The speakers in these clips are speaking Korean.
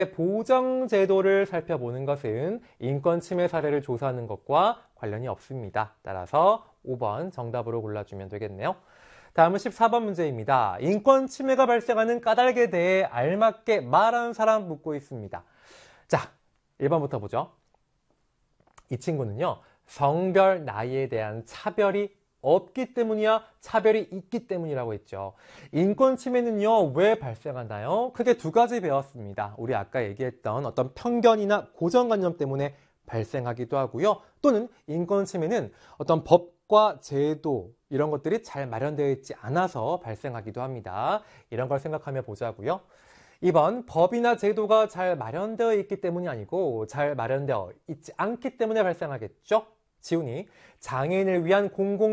보장 제도를 살펴보는 것은 인권 침해 사례를 조사하는 것과 관련이 없습니다. 따라서 5번 정답으로 골라주면 되겠네요. 다음은 14번 문제입니다. 인권 침해가 발생하는 까닭에 대해 알맞게 말하는 사람 묻고 있습니다. 자, 1번부터 보죠. 이 친구는요, 성별, 나이에 대한 차별이 없기 때문이야, 차별이 있기 때문이라고 했죠. 인권 침해는요, 왜 발생하나요? 크게 두 가지 배웠습니다. 우리 아까 얘기했던 어떤 편견이나 고정관념 때문에 발생하기도 하고요. 또는 인권 침해는 어떤 법과 제도, 이런 것들이 잘 마련되어 있지 않아서 발생하기도 합니다. 이런 걸 생각하며 보자고요. 2번, 법이나 제도가 잘 마련되어 있기 때문이 아니고 잘 마련되어 있지 않기 때문에 발생하겠죠? 지훈이 장애인을 위한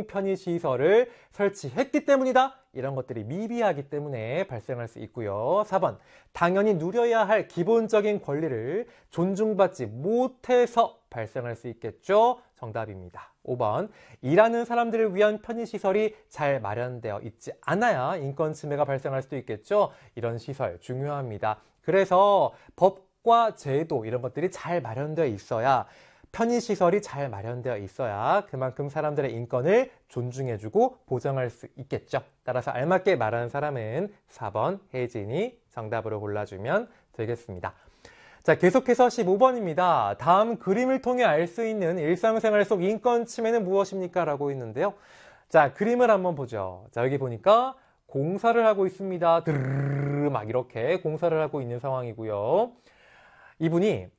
공공편의시설을 설치했기 때문이다. 이런 것들이 미비하기 때문에 발생할 수 있고요. 4번, 당연히 누려야 할 기본적인 권리를 존중받지 못해서 발생할 수 있겠죠. 정답입니다. 5번, 일하는 사람들을 위한 편의시설이 잘 마련되어 있지 않아야 인권 침해가 발생할 수도 있겠죠. 이런 시설 중요합니다. 그래서 법과 제도 이런 것들이 잘 마련되어 있어야, 편의시설이 잘 마련되어 있어야 그만큼 사람들의 인권을 존중해주고 보장할 수 있겠죠. 따라서 알맞게 말하는 사람은 4번 혜진이 정답으로 골라주면 되겠습니다. 자, 계속해서 15번입니다. 다음 그림을 통해 알 수 있는 일상생활 속 인권 침해는 무엇입니까? 라고 있는데요. 자, 그림을 한번 보죠. 자, 여기 보니까 공사를 하고 있습니다. 드르르 막 이렇게 공사를 하고 있는 상황이고요. 이분이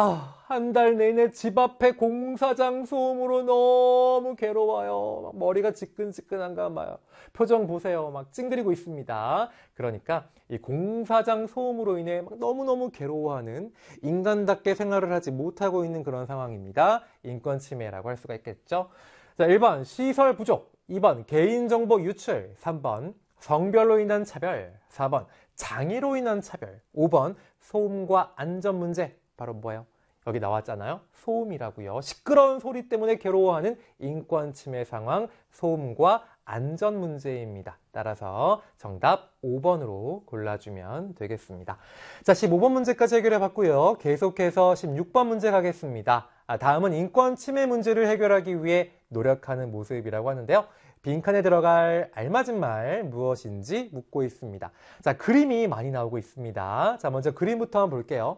한 달 내내 집 앞에 공사장 소음으로 너무 괴로워요. 막 머리가 지끈지끈한가 봐요. 표정 보세요. 막 찡그리고 있습니다. 그러니까 이 공사장 소음으로 인해 막 너무너무 괴로워하는, 인간답게 생활을 하지 못하고 있는 그런 상황입니다. 인권 침해라고 할 수가 있겠죠. 자, 1번 시설 부족, 2번 개인정보 유출, 3번 성별로 인한 차별, 4번 장애로 인한 차별, 5번 소음과 안전 문제. 바로 뭐예요? 여기 나왔잖아요. 소음이라고요. 시끄러운 소리 때문에 괴로워하는 인권 침해 상황, 소음과 안전 문제입니다. 따라서 정답 5번으로 골라주면 되겠습니다. 자, 15번 문제까지 해결해 봤고요. 계속해서 16번 문제 가겠습니다. 다음은 인권 침해 문제를 해결하기 위해 노력하는 모습이라고 하는데요. 빈칸에 들어갈 알맞은 말 무엇인지 묻고 있습니다. 자, 그림이 많이 나오고 있습니다. 자, 먼저 그림부터 한번 볼게요.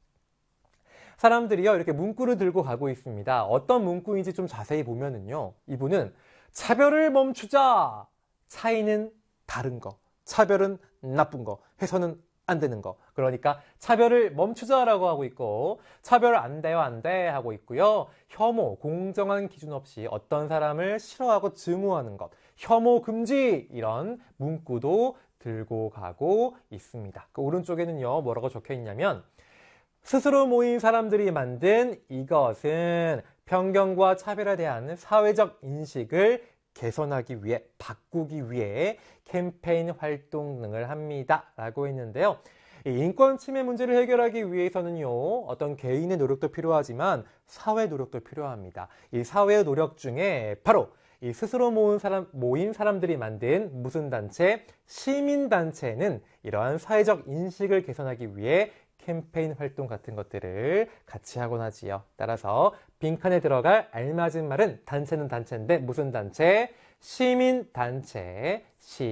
사람들이요, 이렇게 문구를 들고 가고 있습니다. 어떤 문구인지 좀 자세히 보면은요, 이분은 차별을 멈추자! 차이는 다른 거, 차별은 나쁜 거, 해서는 안 되는 거. 그러니까 차별을 멈추자라고 하고 있고, 차별 안 돼요, 안 돼 하고 있고요. 혐오, 공정한 기준 없이 어떤 사람을 싫어하고 증오하는 것, 혐오 금지! 이런 문구도 들고 가고 있습니다. 그 오른쪽에는요, 뭐라고 적혀 있냐면, 스스로 모인 사람들이 만든 이것은 편견과 차별에 대한 사회적 인식을 개선하기 위해, 바꾸기 위해 캠페인 활동 등을 합니다. 라고 했는데요. 이 인권 침해 문제를 해결하기 위해서는요, 어떤 개인의 노력도 필요하지만 사회 노력도 필요합니다. 이 사회의 노력 중에 바로 이 스스로 모인 사람들이 만든 무슨 단체? 시민단체는 이러한 사회적 인식을 개선하기 위해 캠페인 활동 같은 것들을 같이 하곤 하지요. 따라서 빈칸에 들어갈 알맞은 말은 단체는 단체인데 무슨 단체? 시민단체,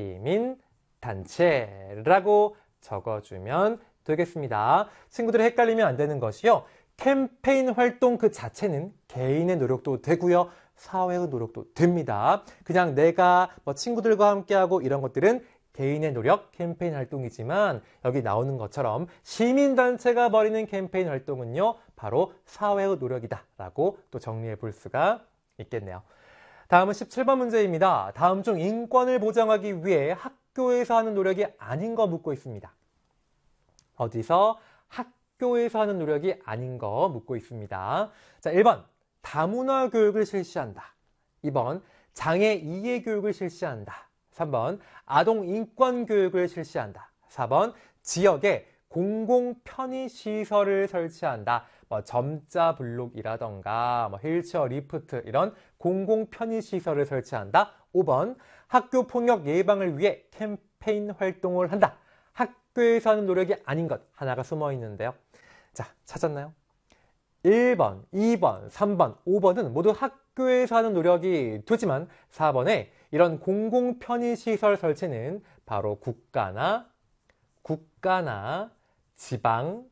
시민단체라고 적어주면 되겠습니다. 친구들이 헷갈리면 안 되는 것이요. 캠페인 활동 그 자체는 개인의 노력도 되고요. 사회의 노력도 됩니다. 그냥 내가 친구들과 함께하고 이런 것들은 개인의 노력, 캠페인 활동이지만 여기 나오는 것처럼 시민단체가 벌이는 캠페인 활동은요, 바로 사회의 노력이다 라고 또 정리해 볼 수가 있겠네요. 다음은 17번 문제입니다. 다음 중 인권을 보장하기 위해 학교에서 하는 노력이 아닌 거 묻고 있습니다. 어디서? 학교에서 하는 노력이 아닌 거 묻고 있습니다. 자, 1번 다문화 교육을 실시한다. 2번 장애 이해 교육을 실시한다. 3번 아동 인권 교육을 실시한다. 4번 지역에 공공 편의 시설을 설치한다. 점자 블록이라던가 휠체어 리프트 이런 공공 편의 시설을 설치한다. 5번 학교 폭력 예방을 위해 캠페인 활동을 한다. 학교에서 하는 노력이 아닌 것 하나가 숨어 있는데요. 자, 찾았나요? 1번, 2번, 3번, 5번은 모두 학교에서 하는 노력이 되지만 4번에 이런 공공 편의시설 설치는 바로 국가나 지방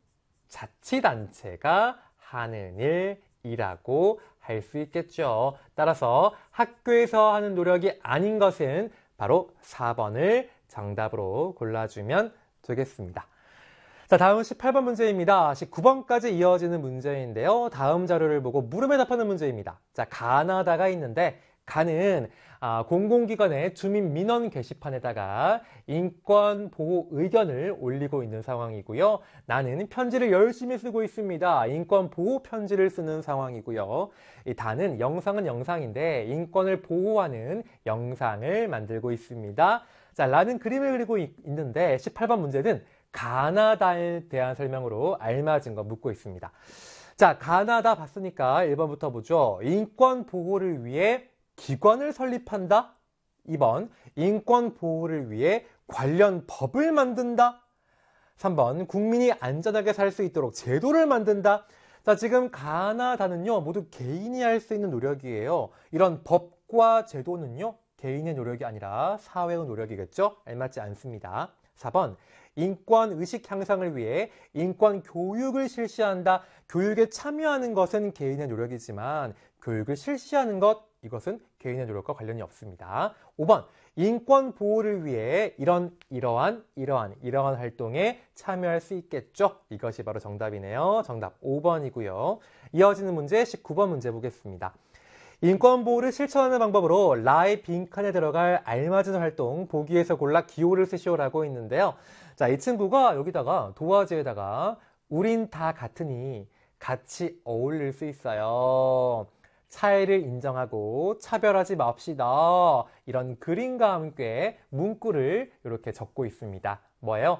자치단체가 하는 일이라고 할 수 있겠죠. 따라서 학교에서 하는 노력이 아닌 것은 바로 4번을 정답으로 골라주면 되겠습니다. 자, 다음 18번 문제입니다. 19번까지 이어지는 문제인데요. 다음 자료를 보고 물음에 답하는 문제입니다. 자, 가나다가 있는데 가는 공공기관의 주민 민원 게시판에다가 인권 보호 의견을 올리고 있는 상황이고요. 나는 편지를 열심히 쓰고 있습니다. 인권 보호 편지를 쓰는 상황이고요. 이 다는 영상은 영상인데 인권을 보호하는 영상을 만들고 있습니다. 자, 라는 그림을 그리고 있는데 18번 문제는 가나다에 대한 설명으로 알맞은 거 묻고 있습니다. 자, 가나다 봤으니까 1번부터 보죠. 인권 보호를 위해 기관을 설립한다. 2번, 인권 보호를 위해 관련 법을 만든다. 3번, 국민이 안전하게 살 수 있도록 제도를 만든다. 자, 지금 가나다는요, 모두 개인이 할 수 있는 노력이에요. 이런 법과 제도는요, 개인의 노력이 아니라 사회의 노력이겠죠? 알맞지 않습니다. 4번, 인권 의식 향상을 위해 인권 교육을 실시한다. 교육에 참여하는 것은 개인의 노력이지만 교육을 실시하는 것, 이것은 개인의 노력과 관련이 없습니다. 5번, 인권 보호를 위해 이러한 활동에 참여할 수 있겠죠? 이것이 바로 정답이네요. 정답 5번이고요. 이어지는 문제 19번 문제 보겠습니다. 인권 보호를 실천하는 방법으로 라의 빈칸에 들어갈 알맞은 활동 보기에서 골라 기호를 쓰시오라고 있는데요. 자, 이 친구가 여기다가 도화지에다가 우린 다 같으니 같이 어울릴 수 있어요. 차이를 인정하고 차별하지 맙시다. 이런 그림과 함께 문구를 이렇게 적고 있습니다. 뭐예요?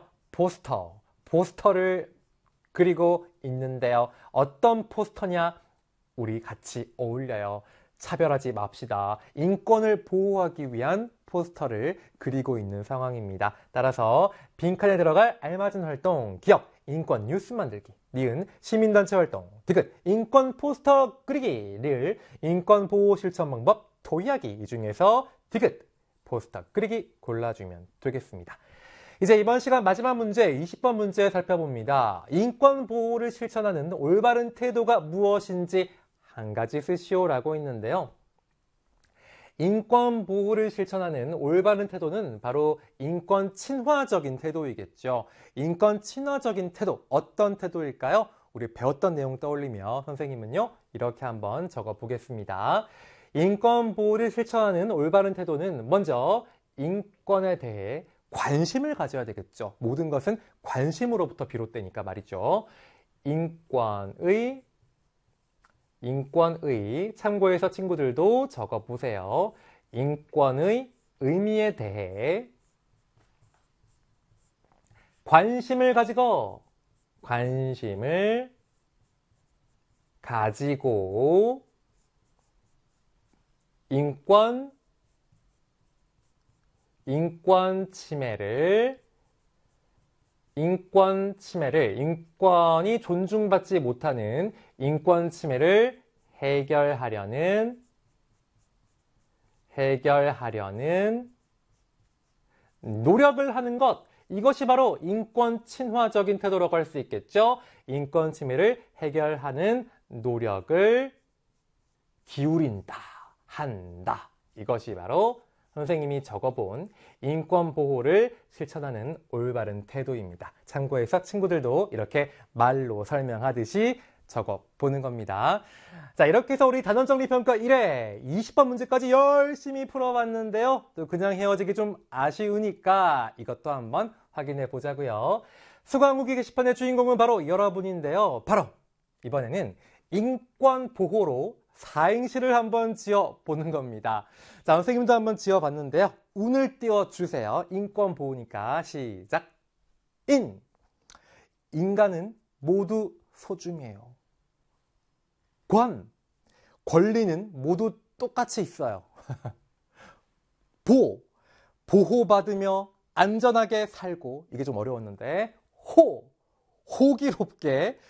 포스터를 그리고 있는데요. 어떤 포스터냐? 우리 같이 어울려요. 차별하지 맙시다. 인권을 보호하기 위한 포스터를 그리고 있는 상황입니다. 따라서 빈칸에 들어갈 알맞은 활동, 기억, 인권 뉴스 만들기, 니은 시민단체 활동, 디귿 인권 포스터 그리기, 릴 인권 보호 실천 방법 토의하기. 이 중에서 디귿 포스터 그리기 골라주면 되겠습니다. 이제 이번 시간 마지막 문제 20번 문제 살펴봅니다. 인권 보호를 실천하는 올바른 태도가 무엇인지 한 가지 쓰시오라고 있는데요. 인권 보호를 실천하는 올바른 태도는 바로 인권 친화적인 태도이겠죠. 인권 친화적인 태도, 어떤 태도일까요? 우리 배웠던 내용 떠올리며 선생님은요, 이렇게 한번 적어 보겠습니다. 인권 보호를 실천하는 올바른 태도는 먼저 인권에 대해 관심을 가져야 되겠죠. 모든 것은 관심으로부터 비롯되니까 말이죠. 인권의 참고해서 친구들도 적어보세요. 인권의 의미에 대해 관심을 가지고 인권 침해를 인권이 존중받지 못하는 인권 침해를 해결하려는 노력을 하는 것, 이것이 바로 인권 친화적인 태도라고 할 수 있겠죠. 인권 침해를 해결하는 노력을 기울인다, 한다. 이것이 바로 선생님이 적어본 인권 보호를 실천하는 올바른 태도입니다. 참고해서 친구들도 이렇게 말로 설명하듯이 적어보는 겁니다. 자, 이렇게 해서 우리 단원정리평가 1회 20번 문제까지 열심히 풀어봤는데요. 또 그냥 헤어지기 좀 아쉬우니까 이것도 한번 확인해 보자고요. 수강후기 게시판의 주인공은 바로 여러분인데요. 바로 이번에는 인권 보호로 사행시를 한번 지어보는 겁니다. 자, 선생님도 한번 지어봤는데요. 운을 띄워주세요. 인권 보호니까 시작. 인간은 모두 소중해요. 권리는 모두 똑같이 있어요. 보호받으며 안전하게 살고, 이게 좀 어려웠는데, 호기롭게